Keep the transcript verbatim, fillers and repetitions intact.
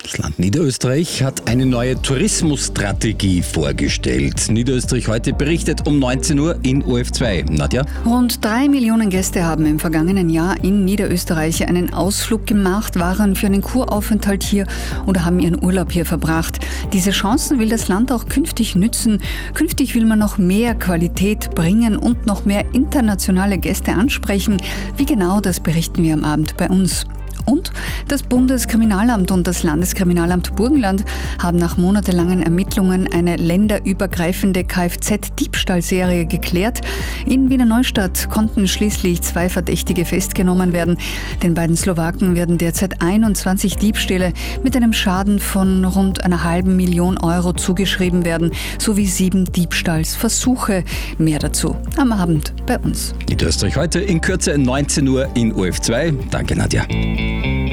Das Land Niederösterreich hat eine neue Tourismusstrategie vorgestellt. Niederösterreich heute berichtet um neunzehn Uhr in O F zwei. Nadja? Rund drei Millionen Gäste haben im vergangenen Jahr in Niederösterreich einen Ausflug gemacht, waren für einen Kuraufenthalt hier oder haben ihren Urlaub hier verbracht. Diese Chancen will das Land auch künftig nützen. Künftig will man noch mehr Qualität bringen und noch mehr internationale Gäste ansprechen. Wie genau, das berichten wir am Abend bei uns. Und das Bundeskriminalamt und das Landeskriminalamt Burgenland haben nach monatelangen Ermittlungen eine länderübergreifende Kfz-Diebstahlserie geklärt. In Wiener Neustadt konnten schließlich zwei Verdächtige festgenommen werden. Den beiden Slowaken werden derzeit einundzwanzig Diebstähle mit einem Schaden von rund einer halben Million Euro zugeschrieben werden, sowie sieben Diebstahlsversuche. Mehr dazu am Abend bei uns. Niederösterreich heute in Kürze neunzehn Uhr in O F zwei. Danke, Nadja.